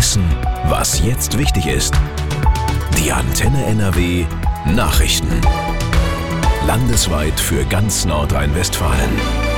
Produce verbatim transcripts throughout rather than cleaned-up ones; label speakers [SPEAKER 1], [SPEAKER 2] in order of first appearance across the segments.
[SPEAKER 1] wissen, was jetzt wichtig ist. Die Antenne N R W Nachrichten. Landesweit für ganz Nordrhein-Westfalen.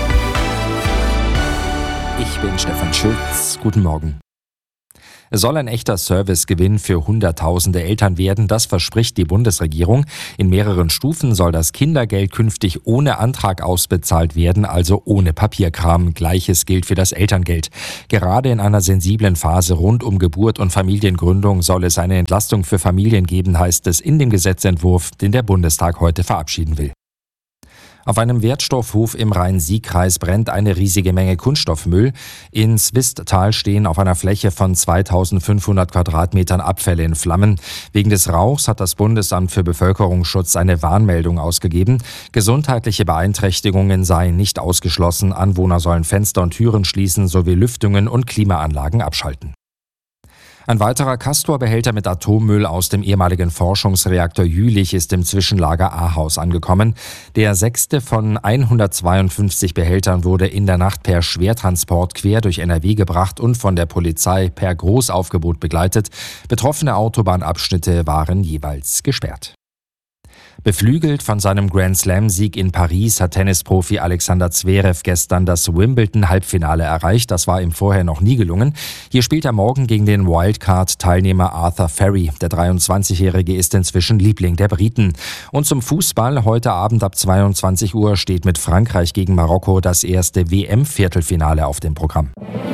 [SPEAKER 2] Ich bin Stefan Schulz. Guten Morgen. Es soll ein echter Servicegewinn für Hunderttausende Eltern werden, das verspricht die Bundesregierung. In mehreren Stufen soll das Kindergeld künftig ohne Antrag ausbezahlt werden, also ohne Papierkram. Gleiches gilt für das Elterngeld. Gerade in einer sensiblen Phase rund um Geburt und Familiengründung soll es eine Entlastung für Familien geben, heißt es in dem Gesetzentwurf, den der Bundestag heute verabschieden will. Auf einem Wertstoffhof im Rhein-Sieg-Kreis brennt eine riesige Menge Kunststoffmüll. In Swisttal stehen auf einer Fläche von zweitausendfünfhundert Quadratmetern Abfälle in Flammen. Wegen des Rauchs hat das Bundesamt für Bevölkerungsschutz eine Warnmeldung ausgegeben. Gesundheitliche Beeinträchtigungen seien nicht ausgeschlossen. Anwohner sollen Fenster und Türen schließen sowie Lüftungen und Klimaanlagen abschalten. Ein weiterer Castor-Behälter mit Atommüll aus dem ehemaligen Forschungsreaktor Jülich ist im Zwischenlager Ahaus angekommen. Der sechste von hundertzweiundfünfzig Behältern wurde in der Nacht per Schwertransport quer durch N R W gebracht und von der Polizei per Großaufgebot begleitet. Betroffene Autobahnabschnitte waren jeweils gesperrt. Beflügelt von seinem Grand-Slam-Sieg in Paris hat Tennisprofi Alexander Zverev gestern das Wimbledon-Halbfinale erreicht. Das war ihm vorher noch nie gelungen. Hier spielt er morgen gegen den Wildcard-Teilnehmer Arthur Ferry. Der dreiundzwanzigjährige ist inzwischen Liebling der Briten. Und zum Fußball, heute Abend ab zweiundzwanzig Uhr steht mit Frankreich gegen Marokko das erste W M-Viertelfinale auf dem Programm.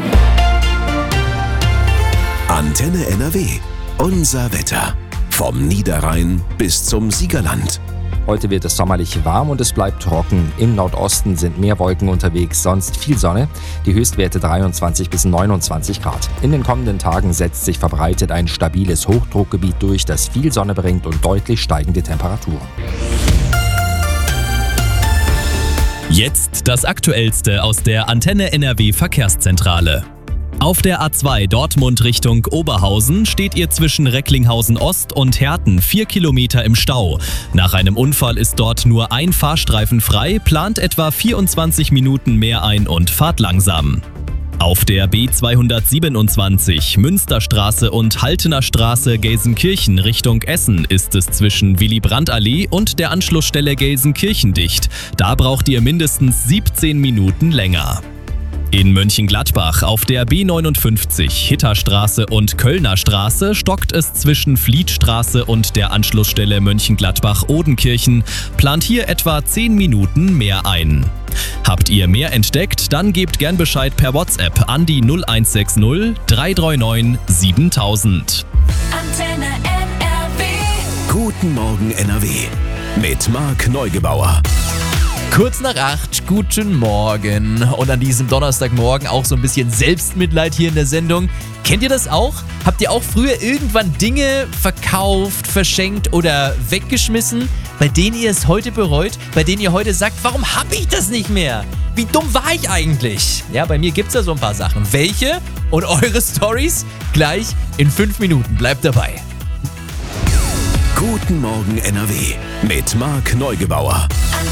[SPEAKER 1] Antenne N R W. Unser Wetter. Vom Niederrhein bis zum Siegerland.
[SPEAKER 2] Heute wird es sommerlich warm und es bleibt trocken. Im Nordosten sind mehr Wolken unterwegs, sonst viel Sonne. Die Höchstwerte dreiundzwanzig bis neunundzwanzig Grad. In den kommenden Tagen setzt sich verbreitet ein stabiles Hochdruckgebiet durch, das viel Sonne bringt und deutlich steigende Temperaturen.
[SPEAKER 3] Jetzt das Aktuellste aus der Antenne N R W Verkehrszentrale. Auf der A zwei Dortmund Richtung Oberhausen steht ihr zwischen Recklinghausen Ost und Herten vier Kilometer im Stau. Nach einem Unfall ist dort nur ein Fahrstreifen frei, plant etwa vierundzwanzig Minuten mehr ein und fahrt langsam. Auf der B zweihundertsiebenundzwanzig Münsterstraße und Haltener Straße Gelsenkirchen Richtung Essen ist es zwischen Willy-Brandt-Allee und der Anschlussstelle Gelsenkirchen dicht. Da braucht ihr mindestens siebzehn Minuten länger. In Mönchengladbach auf der B neunundfünfzig Hitterstraße und Kölner Straße stockt es zwischen Flietstraße und der Anschlussstelle Mönchengladbach-Odenkirchen, plant hier etwa zehn Minuten mehr ein. Habt ihr mehr entdeckt, dann gebt gern Bescheid per WhatsApp an die null eins sechs null drei drei neun siebentausend.
[SPEAKER 4] Antenne N R W.
[SPEAKER 1] Guten Morgen N R W. Mit Marc Neugebauer.
[SPEAKER 5] Kurz nach acht, guten Morgen. Und an diesem Donnerstagmorgen auch so ein bisschen Selbstmitleid hier in der Sendung. Kennt ihr das auch? Habt ihr auch früher irgendwann Dinge verkauft, verschenkt oder weggeschmissen, bei denen ihr es heute bereut? Bei denen ihr heute sagt, warum hab ich das nicht mehr? Wie dumm war ich eigentlich? Ja, bei mir gibt's da so ein paar Sachen. Welche und eure Stories? Gleich in fünf Minuten. Bleibt dabei.
[SPEAKER 1] Guten Morgen N R W. Mit Marc Neugebauer.